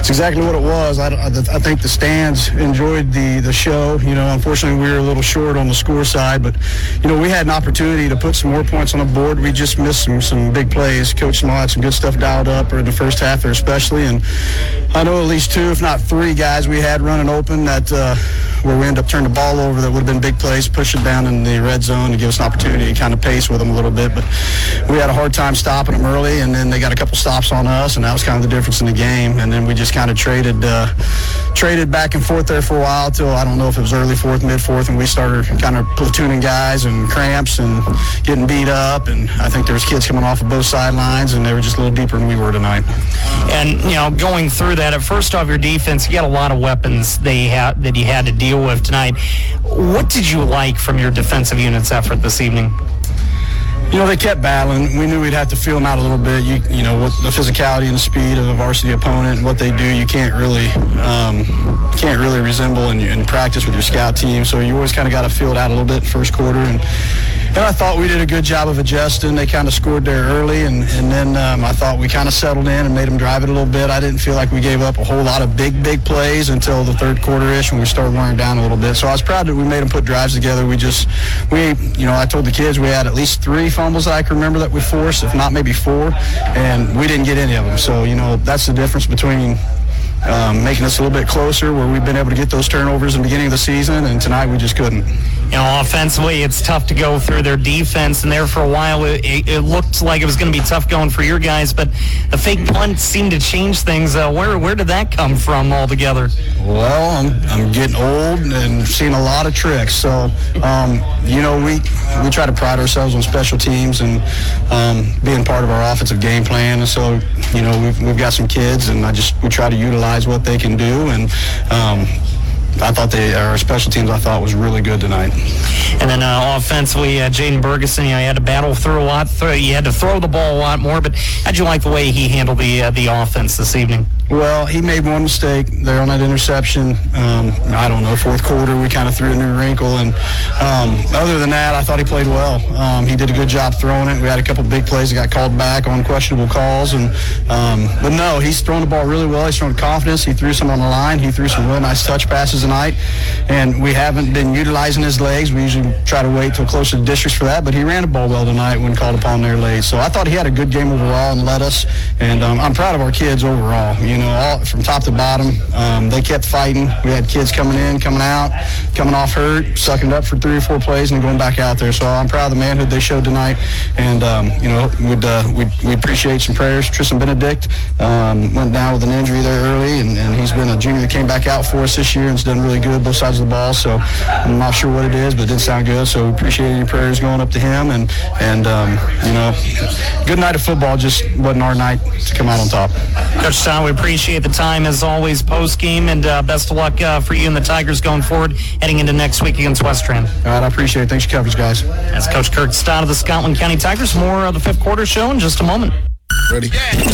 It's exactly what it was. I think the stands enjoyed the show. Unfortunately, we were a little short on the score side, but, we had an opportunity to put some more points on the board. We just missed some big plays. Coach Small had some good stuff dialed up in the first half there especially, and I know at least 2, if not 3 guys we had running open that where we ended up turning the ball over that would have been big plays, push it down in the red zone to give us an opportunity to kind of pace with them a little bit. But we had a hard time stopping them early, and then they got a couple stops on us, and that was kind of the difference in the game. And then we just kind of traded back and forth there for a while till I don't know if it was early fourth, mid-fourth, and we started kind of platooning guys and cramps and getting beat up. And I think there was kids coming off of both sidelines, and they were just a little deeper than we were tonight. And, going through that, first off, your defense, you got a lot of weapons that you had to deal with tonight. What did you like from your defensive unit's effort this evening? They kept battling. We knew we'd have to feel them out a little bit. With the physicality and the speed of a varsity opponent and what they do, you can't really resemble in practice with your scout team. So you always kind of got to feel it out a little bit first quarter. And I thought we did a good job of adjusting. They kind of scored there early, and then I thought we kind of settled in and made them drive it a little bit. I didn't feel like we gave up a whole lot of big plays until the third quarter-ish when we started wearing down a little bit. So I was proud that we made them put drives together. I told the kids we had at least 3 fumbles that I can remember that we forced, if not maybe 4, and we didn't get any of them. So, that's the difference between making us a little bit closer where we've been able to get those turnovers in the beginning of the season, and tonight we just couldn't. Offensively, it's tough to go through their defense, and there for a while it looked like it was going to be tough going for your guys, but the fake punt seemed to change things. Where did that come from altogether? Well, I'm getting old and seeing a lot of tricks, so we try to pride ourselves on special teams and being part of our offensive game plan, and so we've got some kids, and we try to utilize what they can do, and I thought our special teams was really good tonight. And then offensively, Jaden Bergeson, you had to battle through a lot. You had to throw the ball a lot more, but how'd you like the way he handled the offense this evening? Well, he made one mistake there on that interception. I don't know, fourth quarter, we kind of threw a new wrinkle. And other than that, I thought he played well. He did a good job throwing it. We had a couple big plays that got called back on questionable calls. But no, he's thrown the ball really well. He's thrown confidence. He threw some on the line. He threw some really nice touch passes tonight. And we haven't been utilizing his legs. We usually try to wait till close to the districts for that. But he ran the ball well tonight when called upon there late. So I thought he had a good game overall and led us. And I'm proud of our kids overall. All from top to bottom, they kept fighting. We had kids coming in, coming out, coming off hurt, sucking it up for 3 or 4 plays, and going back out there. So I'm proud of the manhood they showed tonight. And we appreciate some prayers. Tristan Benedict went down with an injury there early, and he's been a junior that came back out for us this year and has done really good both sides of the ball. So I'm not sure what it is, but it didn't sound good. So we appreciate any prayers going up to him. And good night of football, just wasn't our night to come out on top. Coach Stein, we appreciate the time as always post-game, and best of luck for you and the Tigers going forward, heading into next week against Westran. All right, I appreciate it. Thanks for your coverage, guys. That's Coach Kirk Stott of the Scotland County Tigers. More of the fifth quarter show in just a moment. Ready?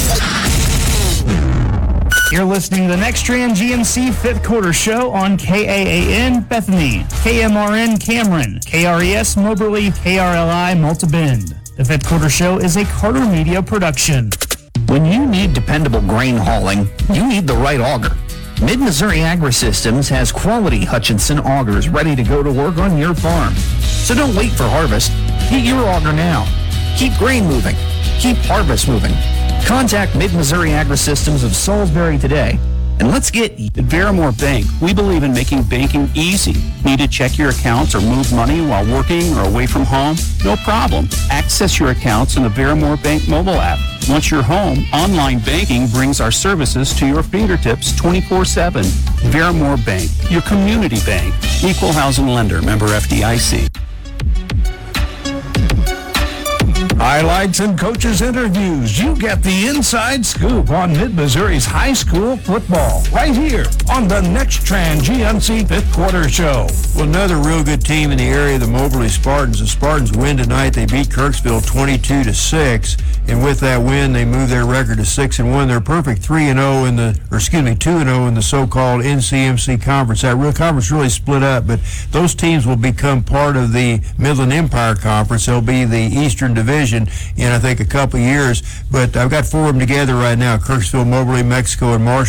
You're listening to the Nextran GMC fifth quarter show on KAAN Bethany, KMRN Cameron, KRES Moberly, KRLI Malta Bend. The fifth quarter show is a Carter Media production. When you need dependable grain hauling, you need the right auger. Mid-Missouri Agri-Systems has quality Hutchinson augers ready to go to work on your farm. So don't wait for harvest. Get your auger now. Keep grain moving. Keep harvest moving. Contact Mid-Missouri Agri-Systems of Salisbury today. And let's get... At Veramore Bank, we believe in making banking easy. Need to check your accounts or move money while working or away from home? No problem. Access your accounts in the Veramore Bank mobile app. Once you're home, online banking brings our services to your fingertips 24/7. Veramore Bank, your community bank. Equal housing lender, member FDIC. Highlights and coaches' interviews. You get the inside scoop on Mid-Missouri's high school football right here on the Nextran GMC fifth quarter show. Well, another real good team in the area, the Moberly Spartans. The Spartans win tonight. They beat Kirksville 22-6, and with that win, they move their record to 6-1. They're perfect 2-0 in the so-called NCMC conference. That real conference really split up, but those teams will become part of the Midland Empire Conference. They'll be the Eastern Division in, I think, a couple of years. But I've got 4 of them together right now: Kirksville, Moberly, Mexico, and Marshall.